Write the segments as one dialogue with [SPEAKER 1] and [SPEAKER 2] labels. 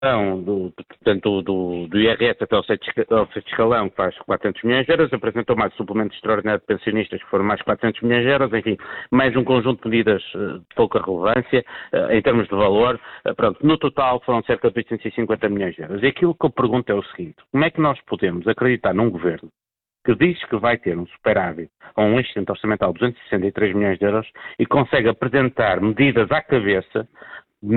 [SPEAKER 1] portanto, do IRS até ao sexto escalão, que faz 400 milhões de euros, apresentou mais suplemento extraordinário de pensionistas, que foram mais 400 milhões de euros, enfim, mais um conjunto de medidas de pouca relevância, em termos de valor. Pronto, no total foram cerca de 850 milhões de euros. E aquilo que eu pergunto é o seguinte: como é que nós podemos acreditar num governo que diz que vai ter um superávit ou um excedente orçamental de 263 milhões de euros e consegue apresentar medidas à cabeça de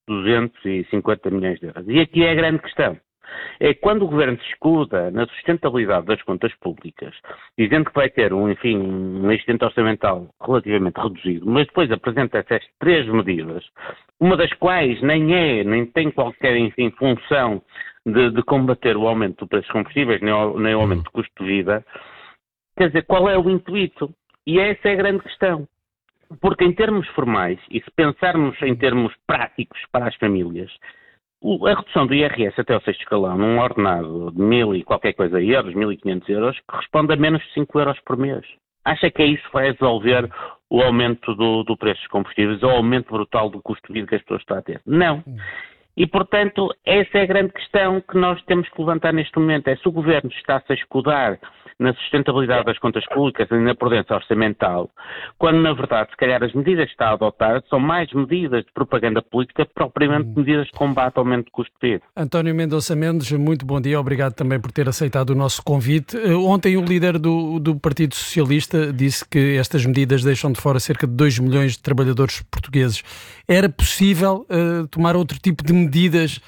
[SPEAKER 1] 1.250 milhões de euros? E aqui é a grande questão. É quando o governo se escuda na sustentabilidade das contas públicas, dizendo que vai ter um excedente orçamental relativamente reduzido, mas depois apresenta essas três medidas, uma das quais nem tem qualquer, enfim, função de combater o aumento do preço dos combustíveis, nem o aumento do custo de vida. Quer dizer, qual é o intuito? E essa é a grande questão. Porque em termos formais, e se pensarmos em termos práticos para as famílias, a redução do IRS até ao sexto escalão, num ordenado de 1.000 e qualquer coisa euros, 1.500 euros, corresponde a menos de 5 euros por mês. Acha que é isso que vai resolver o aumento do preço dos combustíveis ou o aumento brutal do custo de vida que as pessoas estão a ter? Não. E, portanto, essa é a grande questão que nós temos que levantar neste momento. É se o Governo está-se a escudar na sustentabilidade das contas públicas e na prudência orçamental, quando, na verdade, se calhar as medidas que está a adotar são mais medidas de propaganda política propriamente medidas de combate ao aumento do custo de vida.
[SPEAKER 2] António Mendonça Mendes, muito bom dia. Obrigado também por ter aceitado o nosso convite. Ontem o líder do Partido Socialista disse que estas medidas deixam de fora cerca de 2 milhões de trabalhadores portugueses. Era possível tomar outro tipo de medidas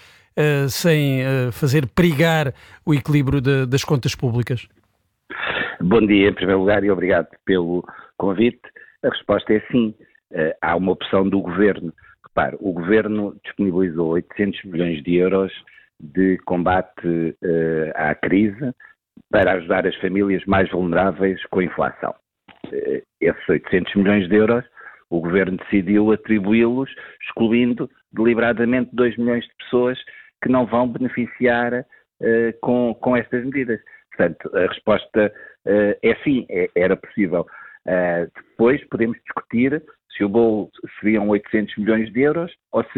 [SPEAKER 2] sem fazer perigar o equilíbrio das contas públicas?
[SPEAKER 3] Bom dia, em primeiro lugar, e obrigado pelo convite. A resposta é sim. Há uma opção do Governo. Repare, o Governo disponibilizou 800 milhões de euros de combate à crise para ajudar as famílias mais vulneráveis com a inflação. Esses 800 milhões de euros, o Governo decidiu atribuí-los, excluindo deliberadamente 2 milhões de pessoas que não vão beneficiar com estas medidas. Portanto, a resposta é sim, era possível. Depois podemos discutir se o bolo seriam 800 milhões de euros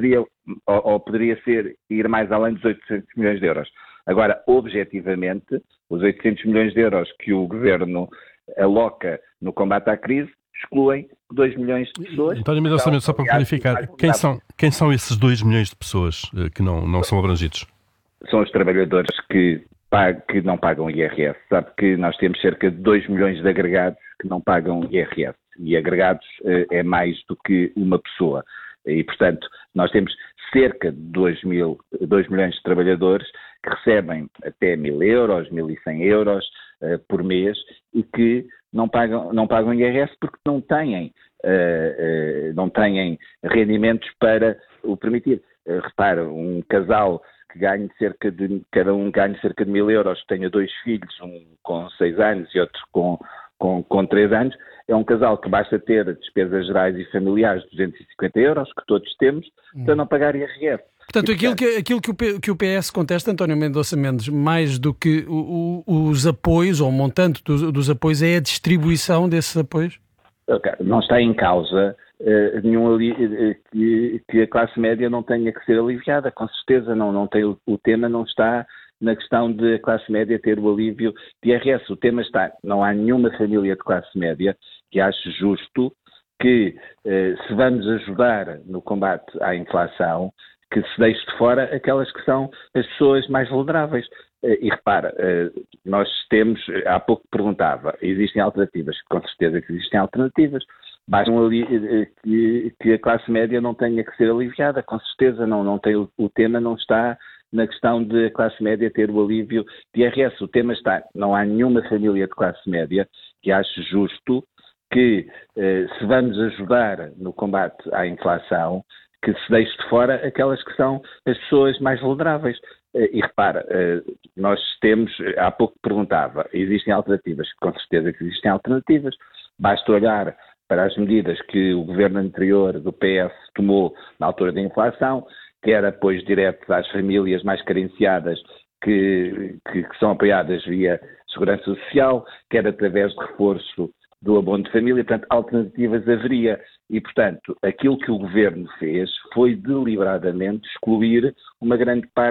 [SPEAKER 3] ou poderia ir mais além dos 800 milhões de euros. Agora, objetivamente, os 800 milhões de euros que o Governo aloca no combate à crise excluem 2 milhões de pessoas.
[SPEAKER 4] António Mendonça Mendes, só para verificar, quem são esses 2 milhões de pessoas que não são abrangidos?
[SPEAKER 3] São os trabalhadores que não pagam IRS. Sabe que nós temos cerca de 2 milhões de agregados que não pagam IRS. E agregados é mais do que uma pessoa. E, portanto, nós temos cerca de 2 milhões de trabalhadores que recebem até 1.000 euros, 1.100 euros por mês e que não pagam IRS porque não têm rendimentos para o permitir. Repara, um casal que cada um ganhe cerca de 1.000 euros, que tenha 2 filhos, um com 6 anos e outro com 3 anos, é um casal que basta ter despesas gerais e familiares de 250 euros, que todos temos, para não pagar IRS.
[SPEAKER 2] Portanto, aquilo que o PS contesta, António Mendonça Mendes, mais do que os apoios, ou o montante dos apoios, é a distribuição desses apoios?
[SPEAKER 3] Não está em causa que a classe média não tenha que ser aliviada, com certeza não tem, o tema não está na questão de a classe média ter o alívio de IRS. O tema está, não há nenhuma família de classe média que ache justo que, se vamos ajudar no combate à inflação, que se deixe de fora aquelas que são as pessoas mais vulneráveis. E repara, nós temos, há pouco perguntava, existem alternativas? Com certeza que existem alternativas. Basta que a classe média não tenha que ser aliviada, com certeza não tem, o tema não está na questão de a classe média ter o alívio de IRS. O tema está, não há nenhuma família de classe média que ache justo que, se vamos ajudar no combate à inflação, que se deixe de fora aquelas que são as pessoas mais vulneráveis. E repara, nós temos, há pouco perguntava, existem alternativas? Com certeza que existem alternativas. Basta olhar para as medidas que o governo anterior do PS tomou na altura da inflação, quer apoios diretos às famílias mais carenciadas que são apoiadas via Segurança Social, quer através de reforço do abono de família, portanto, alternativas haveria. E, portanto, aquilo que o Governo fez foi deliberadamente excluir uma grande parte